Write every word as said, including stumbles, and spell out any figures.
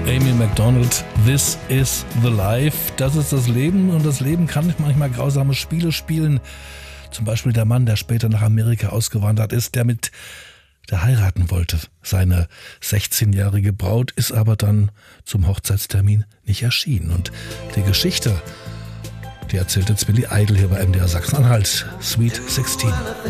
Amy Macdonald, This is the Life. Das ist das Leben und das Leben kann manchmal grausame Spiele spielen. Zum Beispiel der Mann, der später nach Amerika ausgewandert ist, der mit der heiraten wollte. Seine sechzehnjährige Braut ist aber dann zum Hochzeitstermin nicht erschienen. Und die Geschichte, die erzählt jetzt Billy Idol hier bei M D R Sachsen-Anhalt. Sweet sixteen.